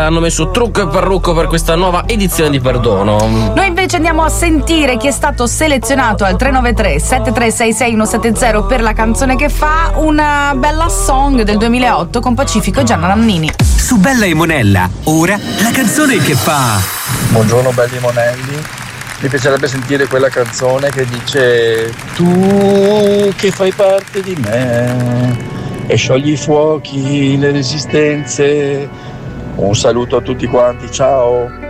hanno messo trucco e parrucco per questa nuova edizione di Perdono. Noi invece andiamo a sentire chi è stato selezionato al 393 7366 170 per la canzone che fa, una bella song del 2008 con Pacifico e Gianna Nannini. Su Bella e Monella, ora la canzone che fa. Buongiorno belli monelli, mi piacerebbe sentire quella canzone che dice tu che fai parte di me e sciogli i fuochi, le resistenze. Un saluto a tutti quanti, ciao.